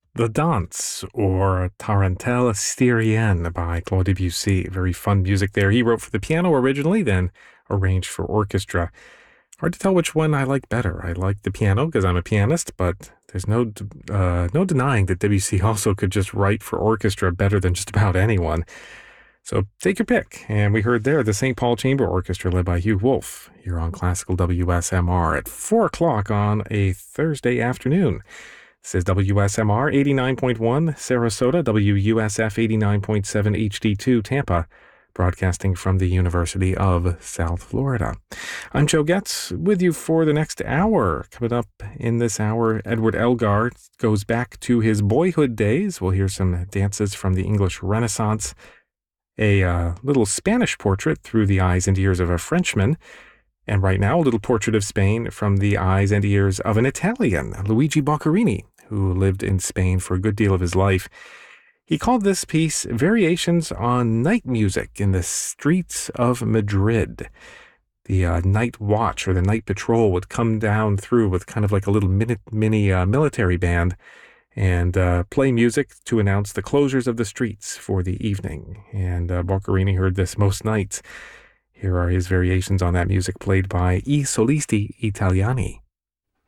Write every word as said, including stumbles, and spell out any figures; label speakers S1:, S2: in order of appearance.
S1: The Dance, or Tarantelle Styrienne by Claude Debussy. Very fun music there. He wrote for the piano originally, then arranged for orchestra. Hard to tell which one I like better. I like the piano because I'm a pianist, but there's no uh, no denying that Debussy also could just write for orchestra better than just about anyone. So take your pick. And we heard there the Saint Paul Chamber Orchestra led by Hugh Wolf here on Classical W S M R at four o'clock on a Thursday afternoon. This is W S M R eighty-nine point one Sarasota, W U S F eighty-nine point seven H D two Tampa, broadcasting from the University of South Florida. I'm Joe Getz with you for the next hour. Coming up in this hour, Edward Elgar goes back to his boyhood days. We'll hear some dances from the English Renaissance, a uh, little Spanish portrait through the eyes and ears of a Frenchman, and right now a little portrait of Spain from the eyes and ears of an Italian, Luigi Boccherini, who lived in Spain for a good deal of his life. He called this piece Variations on Night Music in the Streets of Madrid. The uh, night watch or the night patrol would come down through with kind of like a little mini, mini uh, military band and uh, play music to announce the closures of the streets for the evening. And uh, Boccherini heard this most nights. Here are his variations on that music played by I Solisti Italiani.